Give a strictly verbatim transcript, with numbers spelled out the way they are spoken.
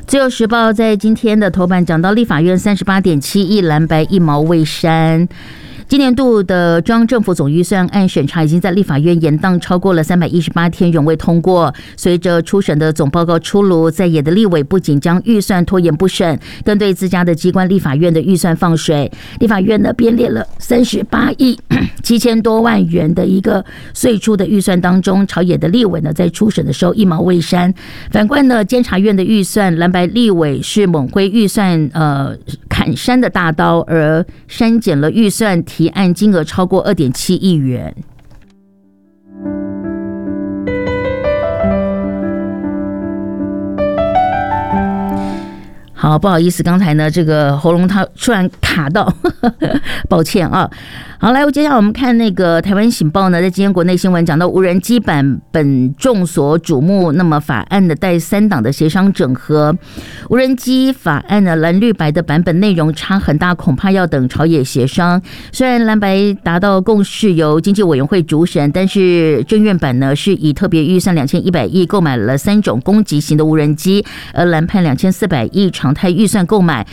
自由时报在今天的头版讲到，立法院三十八点七亿蓝白一毛未删。今年度的中央政府总预算案审查已经在立法院延宕超过了三百一十八天，仍未通过。随着初审的总报告出炉，在野的立委不仅将预算拖延不审，更对自家的机关立法院的预算放水。立法院呢编列了三十八亿七千多万元的一个岁出的预算当中，朝野的立委呢在初审的时候一毛未删。反观呢监察院的预算，蓝白立委是猛挥预算呃砍山的大刀，而删减了预算提案金额超过 二点七亿元。好，不好意思，刚才呢这个喉咙它突然卡到，呵呵抱歉啊。好，来，接下来我们看那个台湾醒报呢，在今天国内新闻讲到无人机版本众所瞩目，那么法案的待三党的协商整合。无人机法案呢，蓝绿白的版本内容差很大，恐怕要等朝野协商。虽然蓝白达到共识，由经济委员会主审，但是政院版呢是以特别预算两千一百亿购买了三种攻击型的无人机，而蓝派两千四百亿常态预算购买。